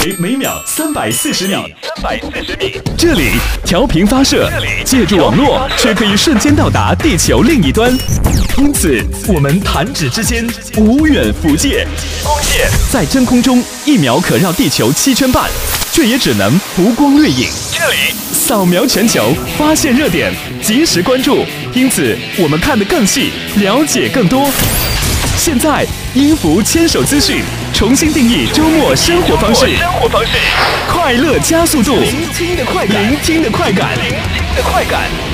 每秒340米，这里调频发射，借助网络却可以瞬间到达地球另一端，因此我们弹指之间，无远弗届。在真空中1秒可绕地球7圈半，却也只能浮光掠影。这里扫描全球，发现热点，及时关注，因此我们看得更细，了解更多。现在，音符牵手资讯重新定义周末生活方式，快乐加速度，聆听的快感。